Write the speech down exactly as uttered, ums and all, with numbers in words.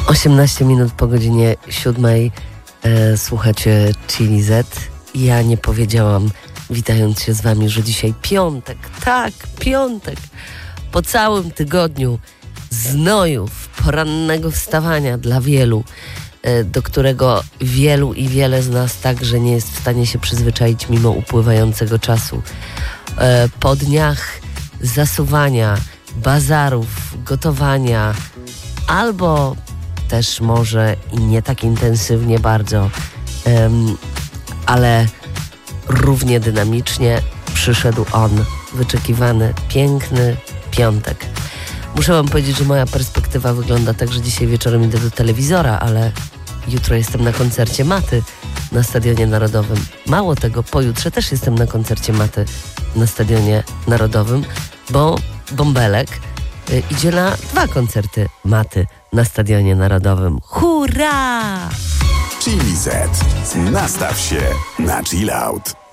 osiemnaście minut po godzinie siódmej e, słuchacie Chili Z. Ja nie powiedziałam, witając się z wami, że dzisiaj piątek. Tak, piątek. Po całym tygodniu znojów, porannego wstawania dla wielu, e, do którego wielu i wiele z nas także nie jest w stanie się przyzwyczaić mimo upływającego czasu. E, po dniach zasuwania, bazarów, gotowania, albo też może i nie tak intensywnie bardzo, um, ale równie dynamicznie przyszedł on, wyczekiwany, piękny piątek. Muszę wam powiedzieć, że moja perspektywa wygląda tak, że dzisiaj wieczorem idę do telewizora, ale jutro jestem na koncercie Maty na Stadionie Narodowym. Mało tego, pojutrze też jestem na koncercie Maty na Stadionie Narodowym, bo Bąbelek y, idzie na dwa koncerty Maty na Stadionie Narodowym. Hurra! Chili Z. Nastaw się na chill out.